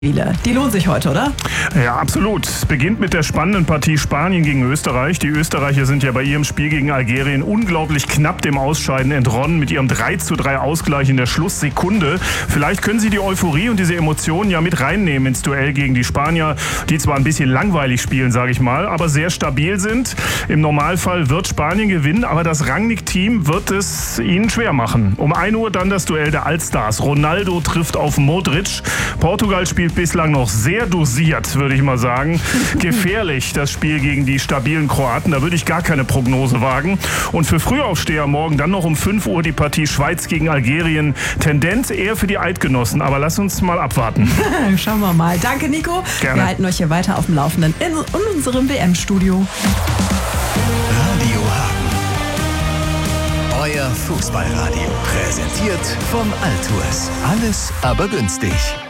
Die lohnen sich heute, oder? Ja, absolut. Es beginnt mit der spannenden Partie Spanien gegen Österreich. Die Österreicher sind ja bei ihrem Spiel gegen Algerien unglaublich knapp dem Ausscheiden entronnen mit ihrem 3:3 Ausgleich in der Schlusssekunde. Vielleicht können sie die Euphorie und diese Emotionen ja mit reinnehmen ins Duell gegen die Spanier, die zwar ein bisschen langweilig spielen, sage ich mal, aber sehr stabil sind. Im Normalfall wird Spanien gewinnen, aber das Rangnick-Team wird es ihnen schwer machen. Um 1 Uhr dann das Duell der Allstars. Ronaldo trifft auf Modric. Portugal spielt bislang noch sehr dosiert, würde ich mal sagen. Gefährlich, das Spiel gegen die stabilen Kroaten. Da würde ich gar keine Prognose wagen. Und für Frühaufsteher morgen dann noch um 5 Uhr die Partie Schweiz gegen Algerien. Tendenz eher für die Eidgenossen, aber lass uns mal abwarten. Schauen wir mal. Danke, Nico. Gerne. Wir halten euch hier weiter auf dem Laufenden in unserem WM-Studio. Radio Hagen. Euer Fußballradio. Präsentiert vom Altours. Alles aber günstig.